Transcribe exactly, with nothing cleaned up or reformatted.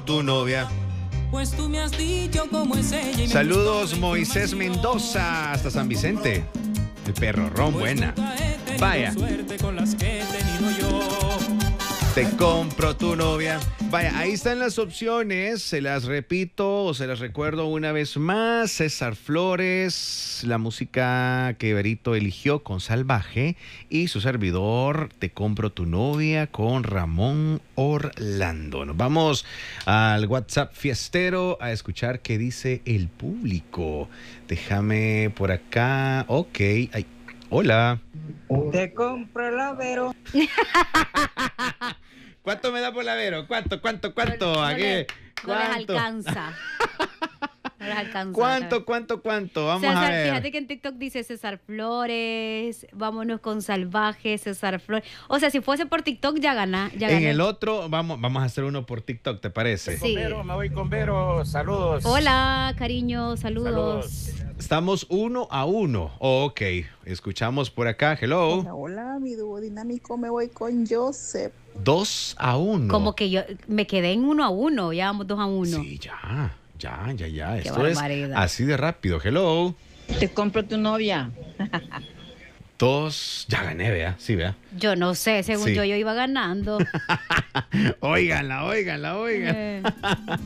tu novia. Pues tú me has dicho cómo es ella. Y Saludos Moisés Mendoza hasta San Vicente. El perro ron, buena. Vaya. Suerte con las que he tenido yo. Te compro tu novia. Vaya, ahí están las opciones. Se las repito o se las recuerdo una vez más. César Flores, la música que Berito eligió con Salvaje. Y su servidor, Te compro tu novia con Ramón Orlando. Nos vamos al WhatsApp fiestero a escuchar qué dice el público. Déjame por acá. Ok. Ay, hola. Te compro el avero. ¿Cuánto me da por la Vero? ¿Cuánto, cuánto, cuánto? No, ¿A no qué? le- no les ¿Cuánto? alcanza. No les alcanza. ¿Cuánto, cuánto, cuánto? Vamos César, a ver. fíjate que en TikTok dice César Flores, vámonos con Salvaje, César Flores. O sea, si fuese por TikTok ya gana, ya En gané. el otro, vamos, vamos a hacer uno por TikTok, ¿te parece? Sí. Con Vero, me voy con Vero. Saludos. Hola, cariño, saludos. Saludos. Estamos uno a uno. Oh, ok, escuchamos por acá. Hello. Hola, hola, mi dúo dinámico, me voy con Joseph. Dos a uno. Como que yo me quedé en uno a uno, ya vamos dos a uno. Sí, ya, ya, ya, ya. Qué Esto es barbaridad. así de rápido. Hello. Te compro tu novia. Dos, ya gané, vea. Sí, vea. Yo no sé, según Sí. yo, yo iba ganando. Óiganla, óiganla, oigan. Eh.